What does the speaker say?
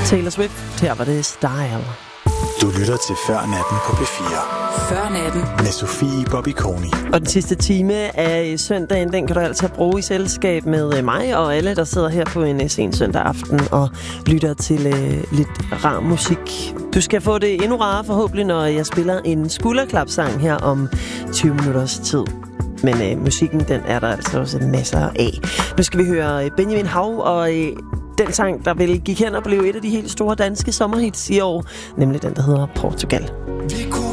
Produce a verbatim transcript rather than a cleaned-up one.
Taylor Swift, her var det Style. Du lytter til Før Natten på P fire. Før Natten. Med Sofie Bobby-Koni. Og den sidste time af søndagen, den kan du altså bruge i selskab med mig og alle, der sidder her på en sen søndag aften og lytter til uh, lidt rar musik. Du skal få det endnu rarere forhåbentlig, når jeg spiller en skulderklapsang her om tyve minutters tid. Men uh, musikken, den er der altså også masser af. Nu skal vi høre Benjamin Hav og uh, den sang, der vil gik hen og blev et af de helt store danske sommerhits i år, nemlig den, der hedder Portugal. Vi kunne